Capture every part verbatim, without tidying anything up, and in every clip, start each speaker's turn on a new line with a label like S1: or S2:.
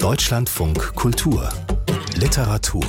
S1: Deutschlandfunk Kultur Literatur.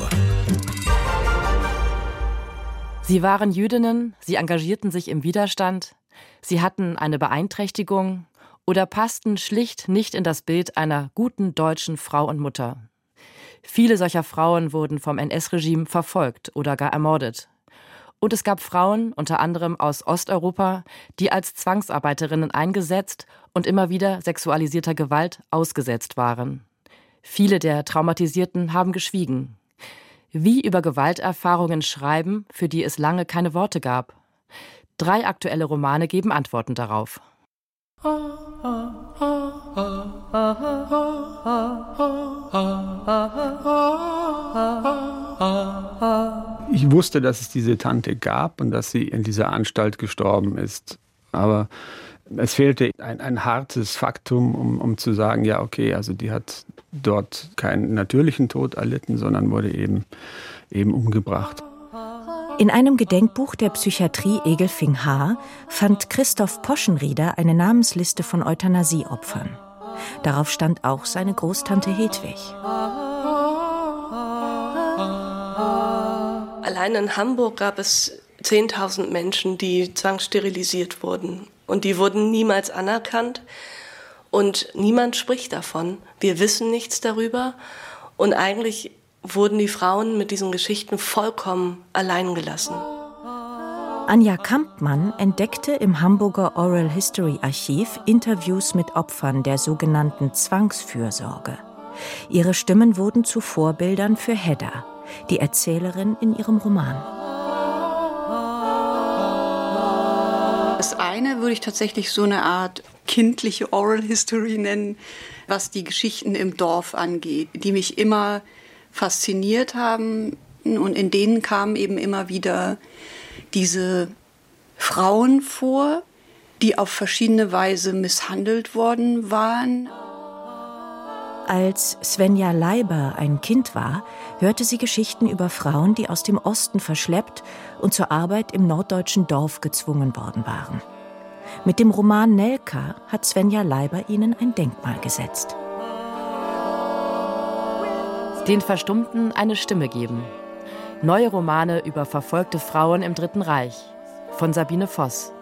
S2: Sie waren Jüdinnen, sie engagierten sich im Widerstand, sie hatten eine Beeinträchtigung oder passten schlicht nicht in das Bild einer guten deutschen Frau und Mutter. Viele solcher Frauen wurden vom N S-Regime verfolgt oder gar ermordet. Und es gab Frauen, unter anderem aus Osteuropa, die als Zwangsarbeiterinnen eingesetzt und immer wieder sexualisierter Gewalt ausgesetzt waren. Viele der Traumatisierten haben geschwiegen. Wie über Gewalterfahrungen schreiben, für die es lange keine Worte gab. Drei aktuelle Romane geben Antworten darauf.
S3: Ich wusste, dass es diese Tante gab und dass sie in dieser Anstalt gestorben ist. Aber es fehlte ein, ein hartes Faktum, um, um zu sagen, ja okay, also die hat dort keinen natürlichen Tod erlitten, sondern wurde eben, eben umgebracht.
S4: In einem Gedenkbuch der Psychiatrie Egelfing-Haar fand Christoph Poschenrieder eine Namensliste von Euthanasieopfern. Darauf stand auch seine Großtante Hedwig.
S5: Allein in Hamburg gab es zehntausend Menschen, die zwangssterilisiert wurden. Und die wurden niemals anerkannt. Und niemand spricht davon. Wir wissen nichts darüber. Und eigentlich wurden die Frauen mit diesen Geschichten vollkommen allein gelassen.
S4: Anja Kampmann entdeckte im Hamburger Oral History Archiv Interviews mit Opfern der sogenannten Zwangsfürsorge. Ihre Stimmen wurden zu Vorbildern für Hedda, die Erzählerin in ihrem Roman.
S6: Das eine würde ich tatsächlich so eine Art kindliche Oral History nennen, was die Geschichten im Dorf angeht, die mich immer fasziniert haben. Und in denen kamen eben immer wieder diese Frauen vor, die auf verschiedene Weise misshandelt worden waren.
S4: Als Svenja Leiber ein Kind war, hörte sie Geschichten über Frauen, die aus dem Osten verschleppt und zur Arbeit im norddeutschen Dorf gezwungen worden waren. Mit dem Roman Nelka hat Svenja Leiber ihnen ein Denkmal gesetzt.
S2: Den Verstummten eine Stimme geben. Neue Romane über verfolgte Frauen im Dritten Reich von Sabine Voss.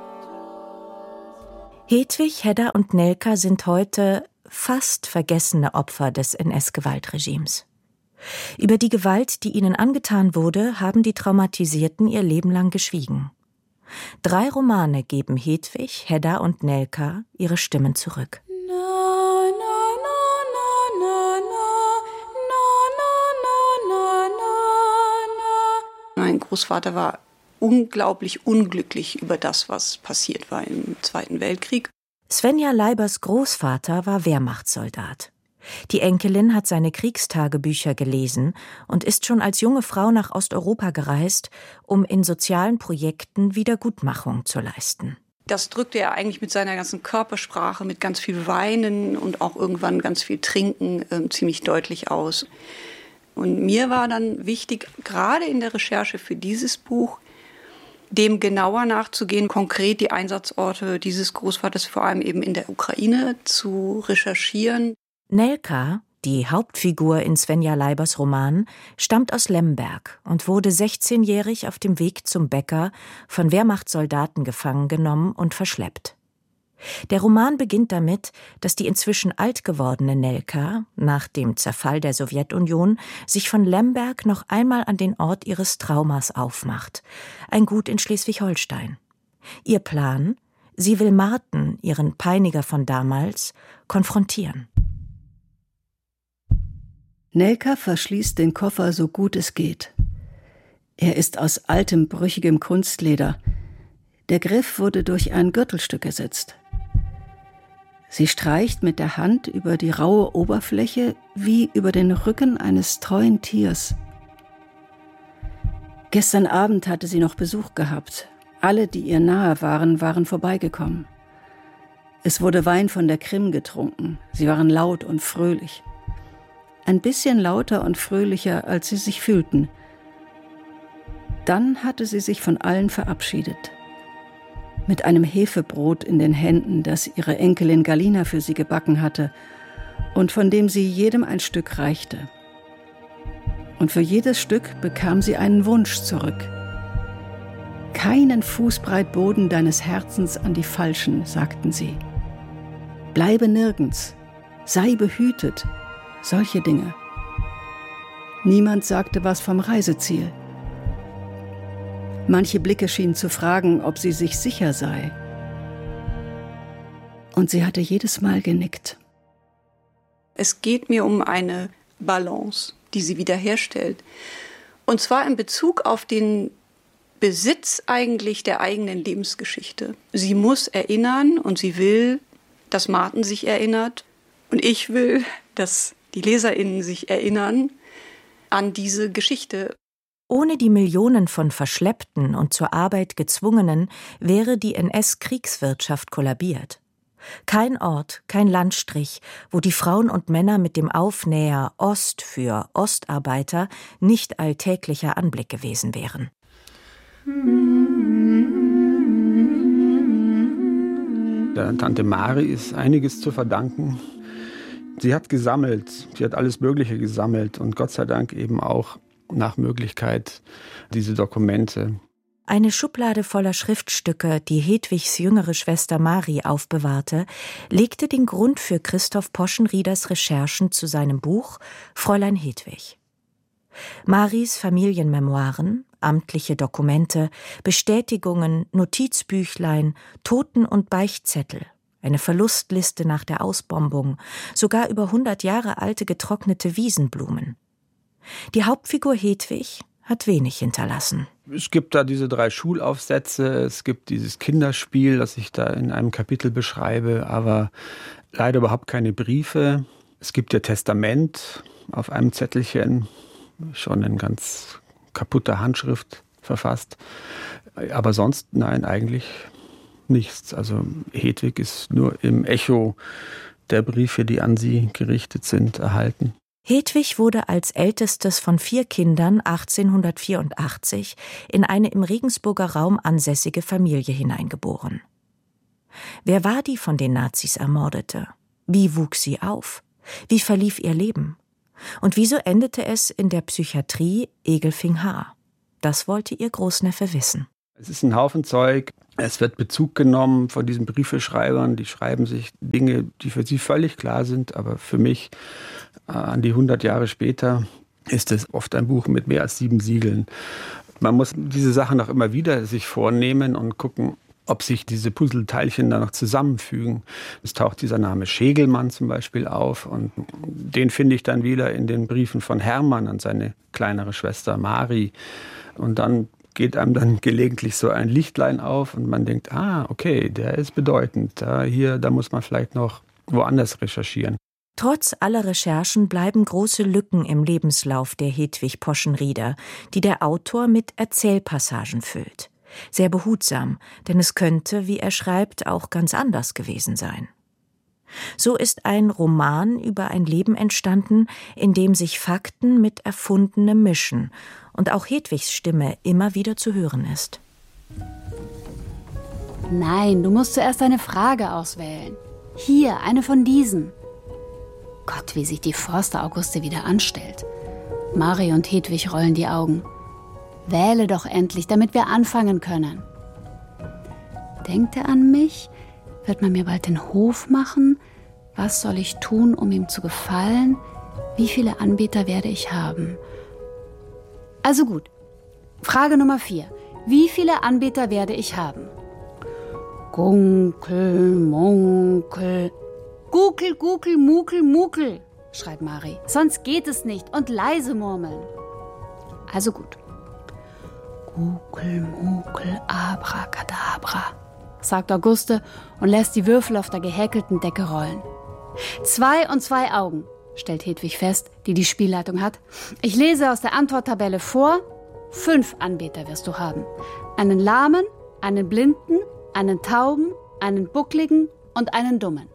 S4: Hedwig, Hedda und Nelka sind heute fast vergessene Opfer des N S-Gewaltregimes. Über die Gewalt, die ihnen angetan wurde, haben die Traumatisierten ihr Leben lang geschwiegen. Drei Romane geben Hedwig, Hedda und Nelka ihre Stimmen zurück.
S6: Mein Großvater war unglaublich unglücklich über das, was passiert war im Zweiten Weltkrieg.
S4: Svenja Leibers Großvater war Wehrmachtssoldat. Die Enkelin hat seine Kriegstagebücher gelesen und ist schon als junge Frau nach Osteuropa gereist, um in sozialen Projekten Wiedergutmachung zu leisten.
S6: Das drückte er eigentlich mit seiner ganzen Körpersprache, mit ganz viel Weinen und auch irgendwann ganz viel Trinken äh, ziemlich deutlich aus. Und mir war dann wichtig, gerade in der Recherche für dieses Buch, dem genauer nachzugehen, konkret die Einsatzorte dieses Großvaters, vor allem eben in der Ukraine, zu recherchieren.
S4: Nelka, die Hauptfigur in Svenja Leibers Roman, stammt aus Lemberg und wurde sechzehnjährig auf dem Weg zum Bäcker von Wehrmachtssoldaten gefangen genommen und verschleppt. Der Roman beginnt damit, dass die inzwischen alt gewordene Nelka nach dem Zerfall der Sowjetunion sich von Lemberg noch einmal an den Ort ihres Traumas aufmacht, ein Gut in Schleswig-Holstein. Ihr Plan: sie will Marten, ihren Peiniger von damals, konfrontieren.
S7: Nelka verschließt den Koffer so gut es geht. Er ist aus altem, brüchigem Kunstleder. Der Griff wurde durch ein Gürtelstück ersetzt. Sie streicht mit der Hand über die raue Oberfläche wie über den Rücken eines treuen Tiers. Gestern Abend hatte sie noch Besuch gehabt. Alle, die ihr nahe waren, waren vorbeigekommen. Es wurde Wein von der Krim getrunken. Sie waren laut und fröhlich. Ein bisschen lauter und fröhlicher, als sie sich fühlten. Dann hatte sie sich von allen verabschiedet. Mit einem Hefebrot in den Händen, das ihre Enkelin Galina für sie gebacken hatte, und von dem sie jedem ein Stück reichte. Und für jedes Stück bekam sie einen Wunsch zurück. Keinen Fußbreit Boden deines Herzens an die Falschen, sagten sie. Bleibe nirgends, sei behütet, solche Dinge. Niemand sagte was vom Reiseziel. Manche Blicke schienen zu fragen, ob sie sich sicher sei. Und sie hatte jedes Mal genickt.
S6: Es geht mir um eine Balance, die sie wiederherstellt. Und zwar in Bezug auf den Besitz eigentlich der eigenen Lebensgeschichte. Sie muss erinnern und sie will, dass Martin sich erinnert. Und ich will, dass die LeserInnen sich erinnern an diese Geschichte.
S4: Ohne die Millionen von Verschleppten und zur Arbeit Gezwungenen wäre die N S-Kriegswirtschaft kollabiert. Kein Ort, kein Landstrich, wo die Frauen und Männer mit dem Aufnäher Ost für Ostarbeiter nicht alltäglicher Anblick gewesen wären.
S3: Der Tante Mari ist einiges zu verdanken. Sie hat gesammelt, sie hat alles Mögliche gesammelt und Gott sei Dank eben auch nach Möglichkeit diese Dokumente.
S4: Eine Schublade voller Schriftstücke, die Hedwigs jüngere Schwester Mari aufbewahrte, legte den Grund für Christoph Poschenrieders Recherchen zu seinem Buch Fräulein Hedwig. Maris Familienmemoiren, amtliche Dokumente, Bestätigungen, Notizbüchlein, Toten- und Beichtzettel, eine Verlustliste nach der Ausbombung, sogar über hundert Jahre alte getrocknete Wiesenblumen. Die Hauptfigur Hedwig hat wenig hinterlassen.
S3: Es gibt da diese drei Schulaufsätze, es gibt dieses Kinderspiel, das ich da in einem Kapitel beschreibe, aber leider überhaupt keine Briefe. Es gibt ihr Testament auf einem Zettelchen, schon in ganz kaputter Handschrift verfasst. Aber sonst, nein, eigentlich nichts. Also Hedwig ist nur im Echo der Briefe, die an sie gerichtet sind, erhalten.
S4: Hedwig wurde als ältestes von vier Kindern achtzehnhundertvierundachtzig in eine im Regensburger Raum ansässige Familie hineingeboren. Wer war die von den Nazis Ermordete? Wie wuchs sie auf? Wie verlief ihr Leben? Und wieso endete es in der Psychiatrie Egelfing-Haar? Das wollte ihr Großneffe wissen.
S3: Es ist ein Haufen Zeug. Es wird Bezug genommen von diesen Briefeschreibern. Die schreiben sich Dinge, die für sie völlig klar sind. Aber für mich, äh, an die hundert Jahre später, ist es oft ein Buch mit mehr als sieben Siegeln. Man muss diese Sachen auch immer wieder sich vornehmen und gucken, ob sich diese Puzzleteilchen da noch zusammenfügen. Es taucht dieser Name Schegelmann zum Beispiel auf. Und den finde ich dann wieder in den Briefen von Hermann an seine kleinere Schwester Mari. Und dann geht einem dann gelegentlich so ein Lichtlein auf und man denkt, ah, okay, der ist bedeutend. Da, hier, da muss man vielleicht noch woanders recherchieren.
S4: Trotz aller Recherchen bleiben große Lücken im Lebenslauf der Hedwig Poschenrieder, die der Autor mit Erzählpassagen füllt. Sehr behutsam, denn es könnte, wie er schreibt, auch ganz anders gewesen sein. So ist ein Roman über ein Leben entstanden, in dem sich Fakten mit Erfundenem mischen und auch Hedwigs Stimme immer wieder zu hören ist.
S8: Nein, du musst zuerst eine Frage auswählen. Hier, eine von diesen. Gott, wie sich die Forster-Auguste wieder anstellt. Mari und Hedwig rollen die Augen. Wähle doch endlich, damit wir anfangen können. Denkt er an mich? Wird man mir bald den Hof machen? Was soll ich tun, um ihm zu gefallen? Wie viele Anbieter werde ich haben? Also gut. Frage Nummer vier. Wie viele Anbieter werde ich haben? Gunkel, Munkel. Gukel, Gukel, Mukel, Mukel, schreit Mari. Sonst geht es nicht. Und leise murmeln. Also gut. Gukel, Mukel, Abracadabra, sagt Auguste und lässt die Würfel auf der gehäkelten Decke rollen. Zwei und zwei Augen, stellt Hedwig fest, die die Spielleitung hat. Ich lese aus der Antworttabelle vor. Fünf Anbeter wirst du haben. Einen Lahmen, einen Blinden, einen Tauben, einen Buckligen und einen Dummen.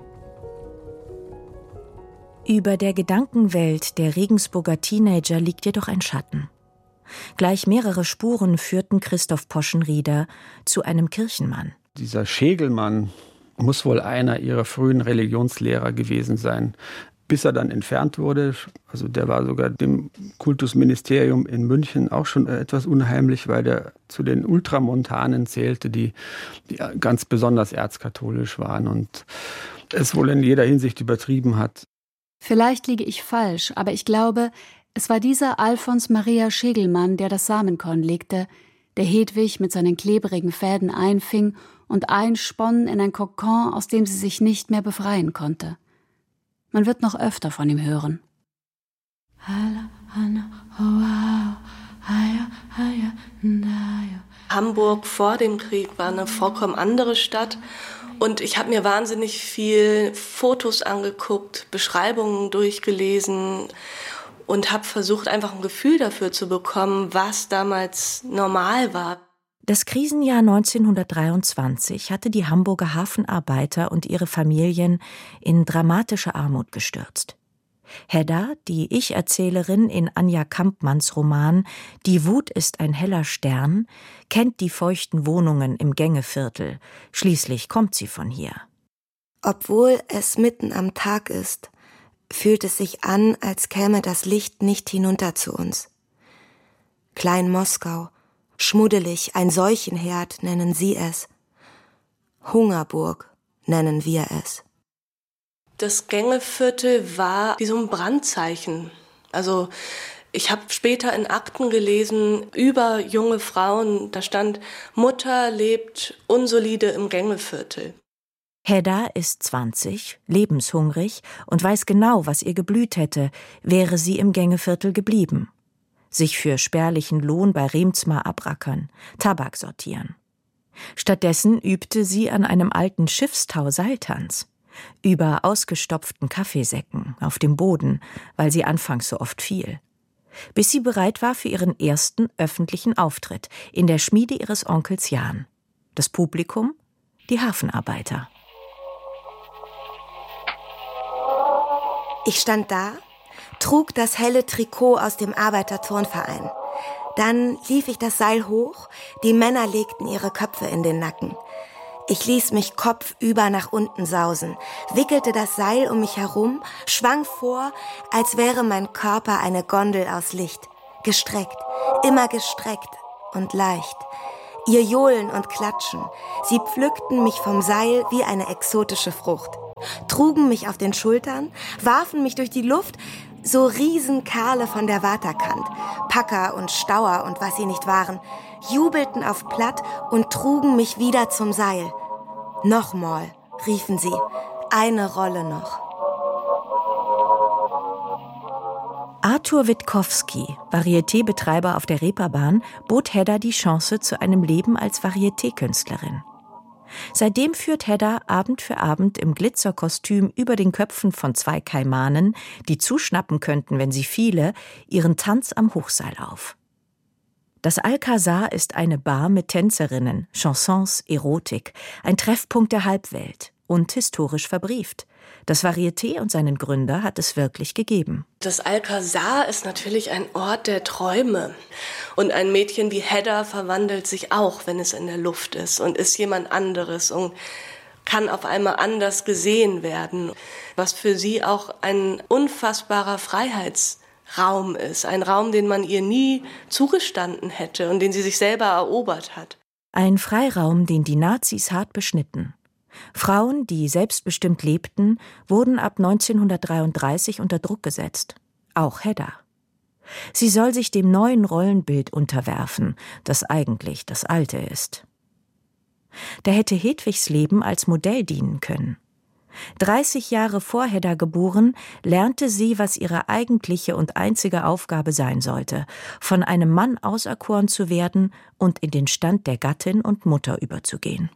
S4: Über der Gedankenwelt der Regensburger Teenager liegt jedoch ein Schatten. Gleich mehrere Spuren führten Christoph Poschenrieder zu einem Kirchenmann.
S3: Dieser Schegelmann, muss wohl einer ihrer frühen Religionslehrer gewesen sein, bis er dann entfernt wurde. Also der war sogar dem Kultusministerium in München auch schon etwas unheimlich, weil der zu den Ultramontanen zählte, die, die ganz besonders erzkatholisch waren und es wohl in jeder Hinsicht übertrieben hat.
S8: Vielleicht liege ich falsch, aber ich glaube, es war dieser Alfons Maria Schegelmann, der das Samenkorn legte, der Hedwig mit seinen klebrigen Fäden einfing und einsponnen in ein Kokon, aus dem sie sich nicht mehr befreien konnte. Man wird noch öfter von ihm hören.
S5: Hamburg vor dem Krieg war eine vollkommen andere Stadt. Und ich habe mir wahnsinnig viel Fotos angeguckt, Beschreibungen durchgelesen und habe versucht, einfach ein Gefühl dafür zu bekommen, was damals normal war.
S4: Das Krisenjahr neunzehnhundertdreiundzwanzig hatte die Hamburger Hafenarbeiter und ihre Familien in dramatische Armut gestürzt. Hedda, die Ich-Erzählerin in Anja Kampmanns Roman »Die Wut ist ein heller Stern«, kennt die feuchten Wohnungen im Gängeviertel. Schließlich kommt sie von hier.
S9: Obwohl es mitten am Tag ist, fühlt es sich an, als käme das Licht nicht hinunter zu uns. Klein Moskau, schmuddelig, ein Seuchenherd nennen sie es. Hungerburg nennen wir es.
S5: Das Gängeviertel war wie so ein Brandzeichen. Also ich habe später in Akten gelesen über junge Frauen, da stand, Mutter lebt unsolide im Gängeviertel.
S4: Hedda ist zwanzig, lebenshungrig und weiß genau, was ihr geblüht hätte, wäre sie im Gängeviertel geblieben. Sich für spärlichen Lohn bei Remzmar abrackern, Tabak sortieren. Stattdessen übte sie an einem alten Schiffstau Seiltanz. Über ausgestopften Kaffeesäcken auf dem Boden, weil sie anfangs so oft fiel. Bis sie bereit war für ihren ersten öffentlichen Auftritt in der Schmiede ihres Onkels Jan. Das Publikum? Die Hafenarbeiter.
S9: Ich stand da, trug das helle Trikot aus dem Arbeiterturnverein. Dann lief ich das Seil hoch, die Männer legten ihre Köpfe in den Nacken. Ich ließ mich kopfüber nach unten sausen, wickelte das Seil um mich herum, schwang vor, als wäre mein Körper eine Gondel aus Licht. Gestreckt, immer gestreckt und leicht. Ihr Johlen und Klatschen, sie pflückten mich vom Seil wie eine exotische Frucht, trugen mich auf den Schultern, warfen mich durch die Luft, so Riesenkerle von der Waterkant, Packer und Stauer und was sie nicht waren, jubelten auf Platt und trugen mich wieder zum Seil. Nochmal, riefen sie, eine Rolle noch.
S4: Arthur Witkowski, Varieté-Betreiber auf der Reeperbahn, bot Hedda die Chance zu einem Leben als Varieté-Künstlerin. Seitdem führt Hedda Abend für Abend im Glitzerkostüm über den Köpfen von zwei Kaimanen, die zuschnappen könnten, wenn sie fiele, ihren Tanz am Hochseil auf. Das Alcazar ist eine Bar mit Tänzerinnen, Chansons, Erotik, ein Treffpunkt der Halbwelt und historisch verbrieft. Das Varieté und seinen Gründer hat es wirklich gegeben.
S5: Das Alcazar ist natürlich ein Ort der Träume. Und ein Mädchen wie Hedda verwandelt sich auch, wenn es in der Luft ist und ist jemand anderes und kann auf einmal anders gesehen werden. Was für sie auch ein unfassbarer Freiheitsraum ist. Ein Raum, den man ihr nie zugestanden hätte und den sie sich selber erobert hat.
S4: Ein Freiraum, den die Nazis hart beschnitten. Frauen, die selbstbestimmt lebten, wurden ab neunzehnhundertdreiunddreißig unter Druck gesetzt. Auch Hedda. Sie soll sich dem neuen Rollenbild unterwerfen, das eigentlich das alte ist. Da hätte Hedwigs Leben als Modell dienen können. dreißig Jahre vor Hedda geboren, lernte sie, was ihre eigentliche und einzige Aufgabe sein sollte, von einem Mann auserkoren zu werden und in den Stand der Gattin und Mutter überzugehen.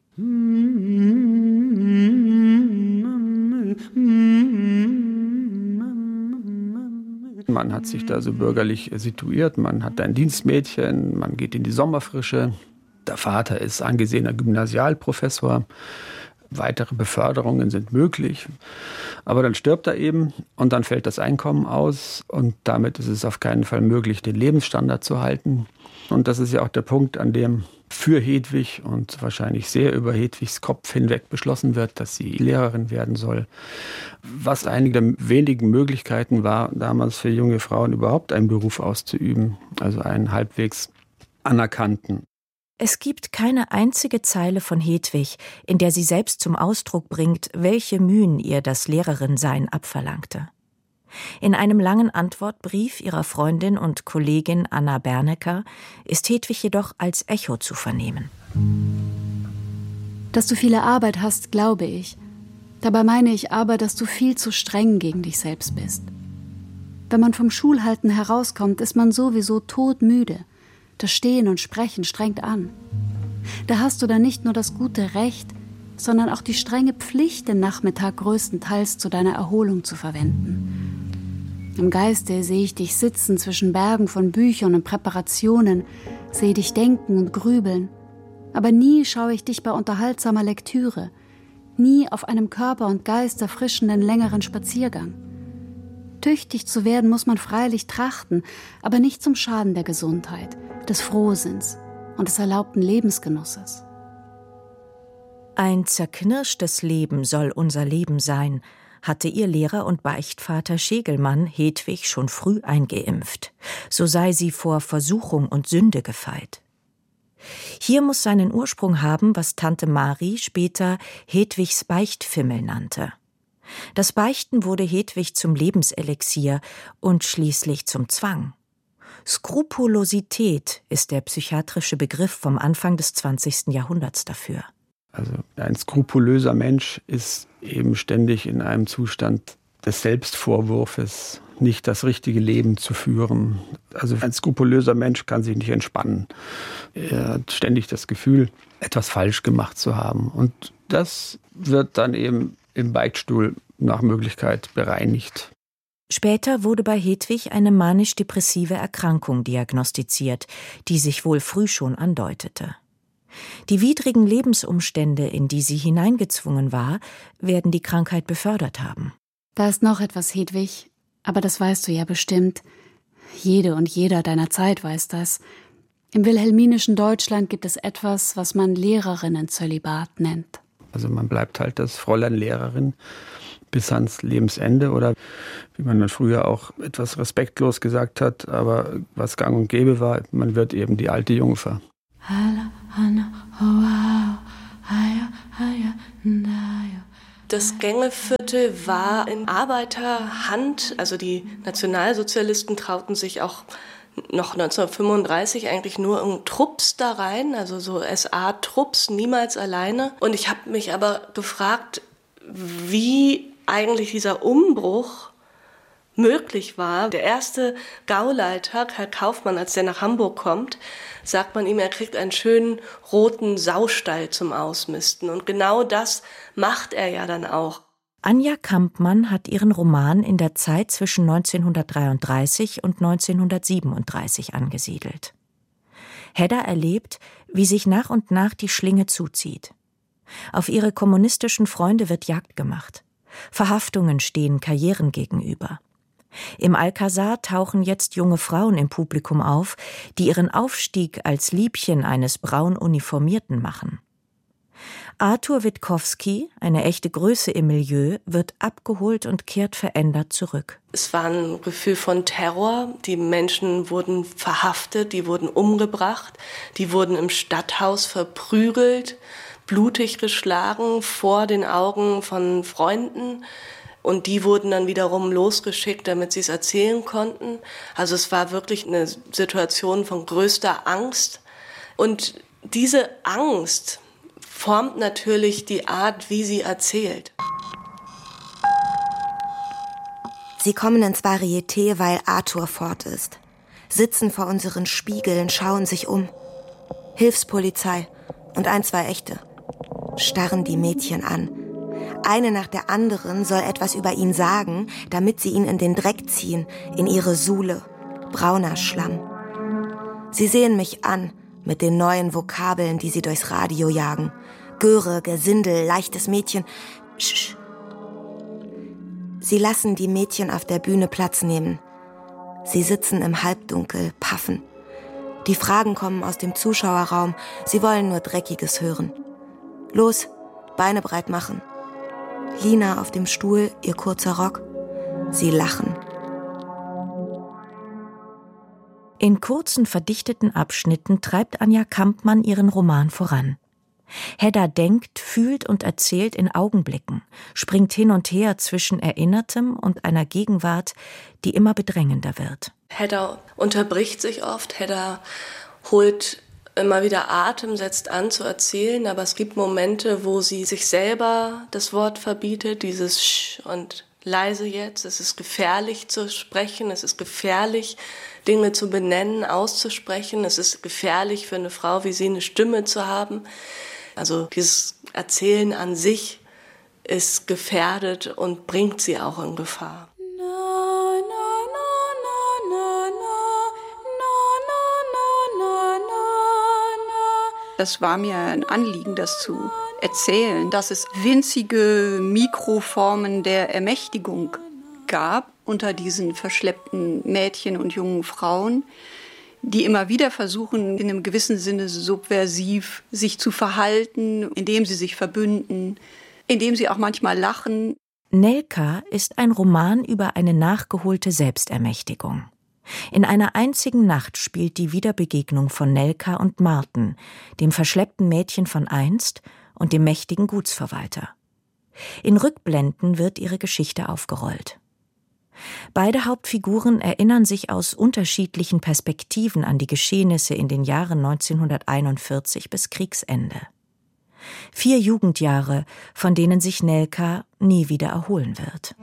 S3: Man hat sich da so bürgerlich situiert, man hat ein Dienstmädchen, man geht in die Sommerfrische. Der Vater ist angesehener Gymnasialprofessor. Weitere Beförderungen sind möglich. Aber dann stirbt er eben und dann fällt das Einkommen aus und damit ist es auf keinen Fall möglich, den Lebensstandard zu halten. Und das ist ja auch der Punkt, an dem für Hedwig und wahrscheinlich sehr über Hedwigs Kopf hinweg beschlossen wird, dass sie Lehrerin werden soll. Was eine der wenigen Möglichkeiten war, damals für junge Frauen überhaupt einen Beruf auszuüben, also einen halbwegs anerkannten.
S4: Es gibt keine einzige Zeile von Hedwig, in der sie selbst zum Ausdruck bringt, welche Mühen ihr das Lehrerin-Sein abverlangte. In einem langen Antwortbrief ihrer Freundin und Kollegin Anna Bernecker ist Hedwig jedoch als Echo zu vernehmen.
S8: Dass du viele Arbeit hast, glaube ich. Dabei meine ich aber, dass du viel zu streng gegen dich selbst bist. Wenn man vom Schulhalten herauskommt, ist man sowieso todmüde. Das Stehen und Sprechen strengt an. Da hast du dann nicht nur das gute Recht, sondern auch die strenge Pflicht, den Nachmittag größtenteils zu deiner Erholung zu verwenden. Im Geiste sehe ich dich sitzen zwischen Bergen von Büchern und Präparationen, sehe dich denken und grübeln. Aber nie schaue ich dich bei unterhaltsamer Lektüre, nie auf einem Körper und Geist erfrischenden längeren Spaziergang. Tüchtig zu werden muss man freilich trachten, aber nicht zum Schaden der Gesundheit, des Frohsinns und des erlaubten Lebensgenusses.
S4: Ein zerknirschtes Leben soll unser Leben sein, hatte ihr Lehrer und Beichtvater Schegelmann Hedwig schon früh eingeimpft. So sei sie vor Versuchung und Sünde gefeit. Hier muss seinen Ursprung haben, was Tante Mari später Hedwigs Beichtfimmel nannte. Das Beichten wurde Hedwig zum Lebenselixier und schließlich zum Zwang. Skrupulosität ist der psychiatrische Begriff vom Anfang des zwanzigsten Jahrhunderts dafür.
S3: Also ein skrupulöser Mensch ist eben ständig in einem Zustand des Selbstvorwurfs, nicht das richtige Leben zu führen. Also ein skrupulöser Mensch kann sich nicht entspannen. Er hat ständig das Gefühl, etwas falsch gemacht zu haben. Und das wird dann eben im Beichtstuhl nach Möglichkeit bereinigt.
S4: Später wurde bei Hedwig eine manisch-depressive Erkrankung diagnostiziert, die sich wohl früh schon andeutete. Die widrigen Lebensumstände, in die sie hineingezwungen war, werden die Krankheit befördert haben.
S8: Da ist noch etwas, Hedwig, aber das weißt du ja bestimmt. Jede und jeder deiner Zeit weiß das. Im wilhelminischen Deutschland gibt es etwas, was man Lehrerinnenzölibat nennt.
S3: Also man bleibt halt das Fräulein Lehrerin bis ans Lebensende oder wie man dann früher auch etwas respektlos gesagt hat, aber was gang und gäbe war, man wird eben die alte Jungfer.
S5: Das Gängeviertel war in Arbeiterhand, also die Nationalsozialisten trauten sich auch noch neunzehnhundertfünfunddreißig eigentlich nur in Trupps da rein, also so S A-Trupps, niemals alleine. Und ich habe mich aber gefragt, wie eigentlich dieser Umbruch möglich war. Der erste Gauleiter, Herr Kaufmann, als der nach Hamburg kommt, sagt man ihm, er kriegt einen schönen roten Saustall zum Ausmisten. Und genau das macht er ja dann auch.
S4: Anja Kampmann hat ihren Roman in der Zeit zwischen neunzehnhundertdreiunddreißig und neunzehnhundertsiebenunddreißig angesiedelt. Hedda erlebt, wie sich nach und nach die Schlinge zuzieht. Auf ihre kommunistischen Freunde wird Jagd gemacht. Verhaftungen stehen Karrieren gegenüber. Im Alcazar tauchen jetzt junge Frauen im Publikum auf, die ihren Aufstieg als Liebchen eines braun Uniformierten machen. Arthur Witkowski, eine echte Größe im Milieu, wird abgeholt und kehrt verändert zurück.
S5: Es war ein Gefühl von Terror. Die Menschen wurden verhaftet, die wurden umgebracht, die wurden im Stadthaus verprügelt, blutig geschlagen vor den Augen von Freunden. Und die wurden dann wiederum losgeschickt, damit sie es erzählen konnten. Also es war wirklich eine Situation von größter Angst. Und diese Angst formt natürlich die Art, wie sie erzählt.
S9: Sie kommen ins Varieté, weil Arthur fort ist. Sitzen vor unseren Spiegeln, schauen sich um. Hilfspolizei und ein, zwei Echte. Starren die Mädchen an. Eine nach der anderen soll etwas über ihn sagen, damit sie ihn in den Dreck ziehen, in ihre Suhle. Brauner Schlamm. Sie sehen mich an, mit den neuen Vokabeln, die sie durchs Radio jagen. Göre, Gesindel, leichtes Mädchen. Sch. Sie lassen die Mädchen auf der Bühne Platz nehmen. Sie sitzen im Halbdunkel, paffen. Die Fragen kommen aus dem Zuschauerraum. Sie wollen nur Dreckiges hören. Los, Beine breit machen. Lina auf dem Stuhl, ihr kurzer Rock. Sie lachen.
S4: In kurzen, verdichteten Abschnitten treibt Anja Kampmann ihren Roman voran. Hedda denkt, fühlt und erzählt in Augenblicken, springt hin und her zwischen Erinnertem und einer Gegenwart, die immer bedrängender wird.
S5: Hedda unterbricht sich oft, Hedda holt immer wieder Atem, setzt an zu erzählen, aber es gibt Momente, wo sie sich selber das Wort verbietet, dieses Sch und leise jetzt. Es ist gefährlich zu sprechen, es ist gefährlich, Dinge zu benennen, auszusprechen. Es ist gefährlich für eine Frau wie sie, eine Stimme zu haben. Also dieses Erzählen an sich ist gefährdet und bringt sie auch in Gefahr.
S6: Das war mir ein Anliegen, das zu erzählen, dass es winzige Mikroformen der Ermächtigung gab unter diesen verschleppten Mädchen und jungen Frauen, die immer wieder versuchen, in einem gewissen Sinne subversiv sich zu verhalten, indem sie sich verbünden, indem sie auch manchmal lachen.
S4: Nelka ist ein Roman über eine nachgeholte Selbstermächtigung. In einer einzigen Nacht spielt die Wiederbegegnung von Nelka und Marten, dem verschleppten Mädchen von einst und dem mächtigen Gutsverwalter. In Rückblenden wird ihre Geschichte aufgerollt. Beide Hauptfiguren erinnern sich aus unterschiedlichen Perspektiven an die Geschehnisse in den Jahren neunzehnhunderteinundvierzig bis Kriegsende. Vier Jugendjahre, von denen sich Nelka nie wieder erholen wird.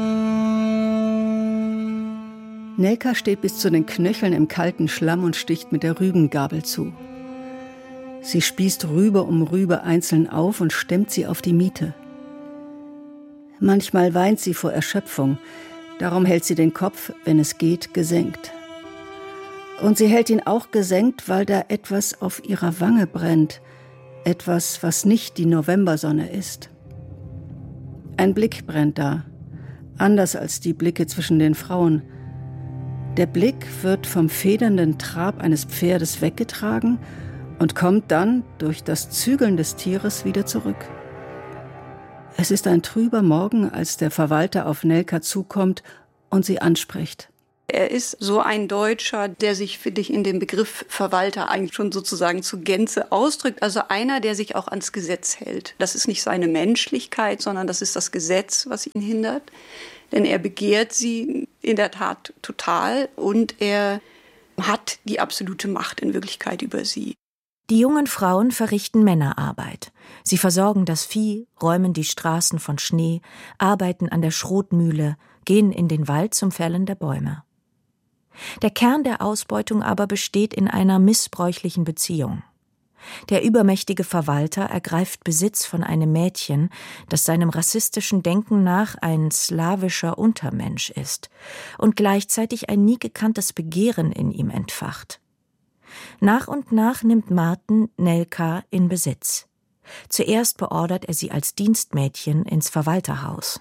S7: Nelka steht bis zu den Knöcheln im kalten Schlamm und sticht mit der Rübengabel zu. Sie spießt Rübe um Rübe einzeln auf und stemmt sie auf die Miete. Manchmal weint sie vor Erschöpfung, darum hält sie den Kopf, wenn es geht, gesenkt. Und sie hält ihn auch gesenkt, weil da etwas auf ihrer Wange brennt, etwas, was nicht die Novembersonne ist. Ein Blick brennt da, anders als die Blicke zwischen den Frauen. Der Blick wird vom federnden Trab eines Pferdes weggetragen und kommt dann durch das Zügeln des Tieres wieder zurück. Es ist ein trüber Morgen, als der Verwalter auf Nelka zukommt und sie anspricht.
S6: Er ist so ein Deutscher, der sich, finde ich, in dem Begriff Verwalter eigentlich schon sozusagen zur Gänze ausdrückt. Also einer, der sich auch ans Gesetz hält. Das ist nicht seine Menschlichkeit, sondern das ist das Gesetz, was ihn hindert. Denn er begehrt sie in der Tat total und er hat die absolute Macht in Wirklichkeit über sie.
S4: Die jungen Frauen verrichten Männerarbeit. Sie versorgen das Vieh, räumen die Straßen von Schnee, arbeiten an der Schrotmühle, gehen in den Wald zum Fällen der Bäume. Der Kern der Ausbeutung aber besteht in einer missbräuchlichen Beziehung. Der übermächtige Verwalter ergreift Besitz von einem Mädchen, das seinem rassistischen Denken nach ein slawischer Untermensch ist und gleichzeitig ein nie gekanntes Begehren in ihm entfacht. Nach und nach nimmt Marten Nelka in Besitz. Zuerst beordert er sie als Dienstmädchen ins Verwalterhaus.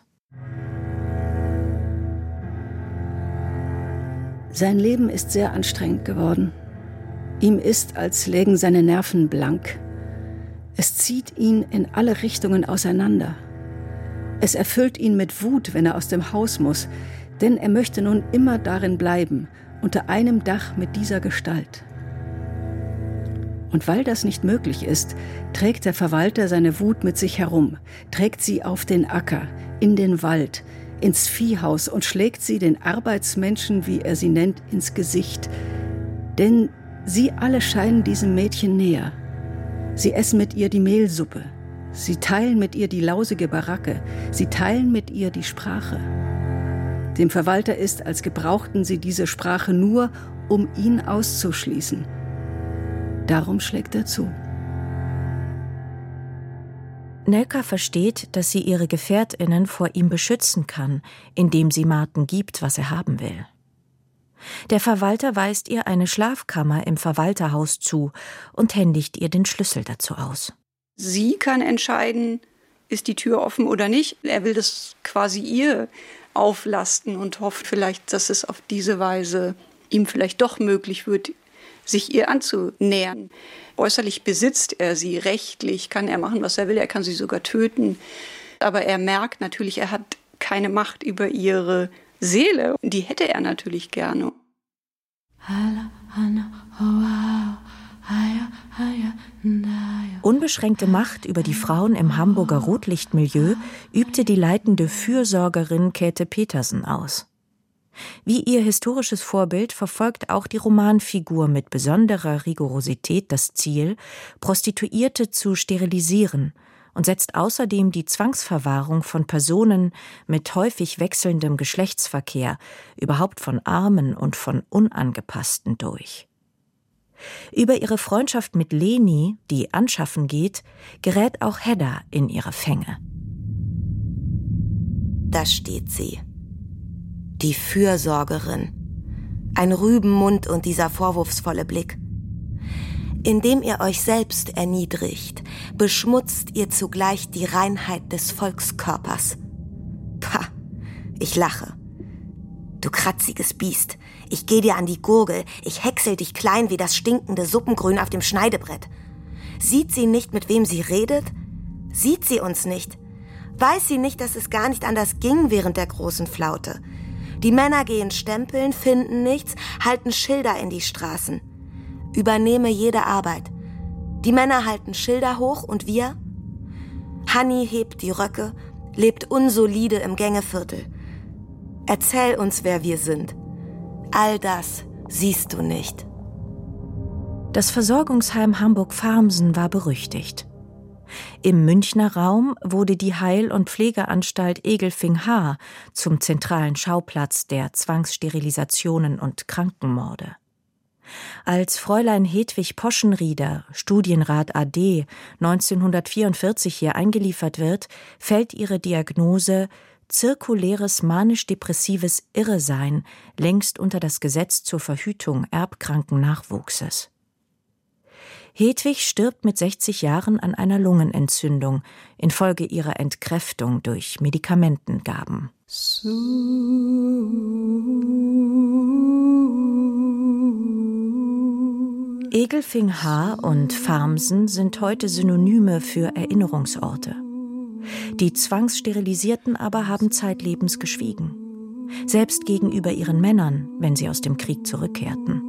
S7: Sein Leben ist sehr anstrengend geworden. Ihm ist, als lägen seine Nerven blank. Es zieht ihn in alle Richtungen auseinander. Es erfüllt ihn mit Wut, wenn er aus dem Haus muss, denn er möchte nun immer darin bleiben, unter einem Dach mit dieser Gestalt. Und weil das nicht möglich ist, trägt der Verwalter seine Wut mit sich herum, trägt sie auf den Acker, in den Wald, ins Viehhaus und schlägt sie den Arbeitsmenschen, wie er sie nennt, ins Gesicht. Denn sie alle scheinen diesem Mädchen näher. Sie essen mit ihr die Mehlsuppe. Sie teilen mit ihr die lausige Baracke. Sie teilen mit ihr die Sprache. Dem Verwalter ist, als gebrauchten sie diese Sprache nur, um ihn auszuschließen. Darum schlägt er zu.
S4: Nelka versteht, dass sie ihre GefährtInnen vor ihm beschützen kann, indem sie Marten gibt, was er haben will. Der Verwalter weist ihr eine Schlafkammer im Verwalterhaus zu und händigt ihr den Schlüssel dazu aus.
S6: Sie kann entscheiden, ist die Tür offen oder nicht. Er will das quasi ihr auflasten und hofft vielleicht, dass es auf diese Weise ihm vielleicht doch möglich wird, sich ihr anzunähern. Äußerlich besitzt er sie, rechtlich kann er machen, was er will, er kann sie sogar töten. Aber er merkt natürlich, er hat keine Macht über ihre Seele. Die hätte er natürlich gerne.
S4: Unbeschränkte Macht über die Frauen im Hamburger Rotlichtmilieu übte die leitende Fürsorgerin Käthe Petersen aus. Wie ihr historisches Vorbild verfolgt auch die Romanfigur mit besonderer Rigorosität das Ziel, Prostituierte zu sterilisieren und setzt außerdem die Zwangsverwahrung von Personen mit häufig wechselndem Geschlechtsverkehr, überhaupt von Armen und von Unangepassten durch. Über ihre Freundschaft mit Leni, die anschaffen geht, gerät auch Hedda in ihre Fänge.
S9: Da steht sie. Die Fürsorgerin. Ein Rübenmund und dieser vorwurfsvolle Blick. Indem ihr euch selbst erniedrigt, beschmutzt ihr zugleich die Reinheit des Volkskörpers. Pah, ich lache. Du kratziges Biest, ich geh dir an die Gurgel, ich häcksel dich klein wie das stinkende Suppengrün auf dem Schneidebrett. Sieht sie nicht, mit wem sie redet? Sieht sie uns nicht? Weiß sie nicht, dass es gar nicht anders ging während der großen Flaute? Die Männer gehen stempeln, finden nichts, halten Schilder in die Straßen. Übernehme jede Arbeit. Die Männer halten Schilder hoch und wir? Hanni hebt die Röcke, lebt unsolide im Gängeviertel. Erzähl uns, wer wir sind. All das siehst du nicht.
S4: Das Versorgungsheim Hamburg-Farmsen war berüchtigt. Im Münchner Raum wurde die Heil- und Pflegeanstalt Egelfing-Haar zum zentralen Schauplatz der Zwangssterilisationen und Krankenmorde. Als Fräulein Hedwig Poschenrieder, Studienrat A D, neunzehnhundertvierundvierzig hier eingeliefert wird, fällt ihre Diagnose zirkuläres manisch-depressives Irresein, längst unter das Gesetz zur Verhütung erbkranken Nachwuchses. Hedwig stirbt mit sechzig Jahren an einer Lungenentzündung infolge ihrer Entkräftung durch Medikamentengaben. Egelfing-Haar und Farmsen sind heute Synonyme für Erinnerungsorte. Die Zwangssterilisierten aber haben zeitlebens geschwiegen. Selbst gegenüber ihren Männern, wenn sie aus dem Krieg zurückkehrten.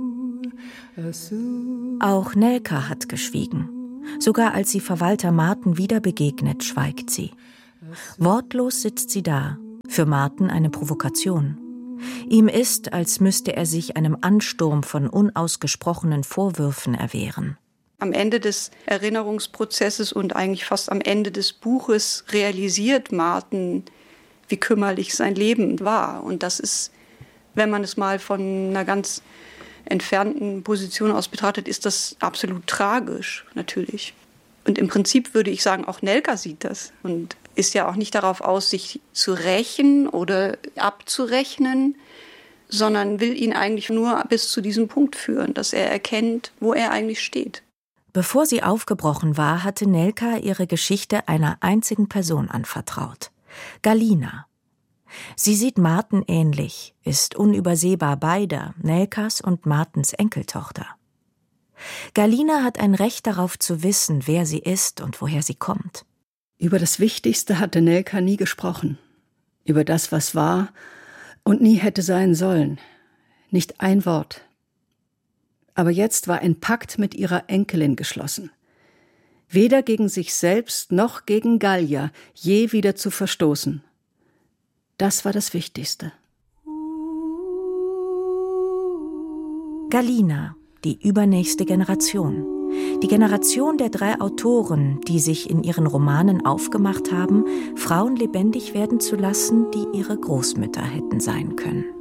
S4: Auch Nelka hat geschwiegen. Sogar als sie Verwalter Marten wieder begegnet, schweigt sie. Wortlos sitzt sie da, für Marten eine Provokation. Ihm ist, als müsste er sich einem Ansturm von unausgesprochenen Vorwürfen erwehren.
S6: Am Ende des Erinnerungsprozesses und eigentlich fast am Ende des Buches realisiert Marten, wie kümmerlich sein Leben war. Und das ist, wenn man es mal von einer ganz entfernten Position aus betrachtet, ist das absolut tragisch, natürlich. Und im Prinzip würde ich sagen, auch Nelka sieht das und ist ja auch nicht darauf aus, sich zu rächen oder abzurechnen, sondern will ihn eigentlich nur bis zu diesem Punkt führen, dass er erkennt, wo er eigentlich steht.
S4: Bevor sie aufgebrochen war, hatte Nelka ihre Geschichte einer einzigen Person anvertraut: Galina. Sie sieht Marten ähnlich, ist unübersehbar beider, Nelkas und Martens Enkeltochter. Galina hat ein Recht darauf zu wissen, wer sie ist und woher sie kommt.
S7: Über das Wichtigste hatte Nelka nie gesprochen. Über das, was war und nie hätte sein sollen. Nicht ein Wort. Aber jetzt war ein Pakt mit ihrer Enkelin geschlossen. Weder gegen sich selbst noch gegen Gallia je wieder zu verstoßen. Das war das Wichtigste.
S4: Galina, die übernächste Generation. Die Generation der drei Autoren, die sich in ihren Romanen aufgemacht haben, Frauen lebendig werden zu lassen, die ihre Großmütter hätten sein können.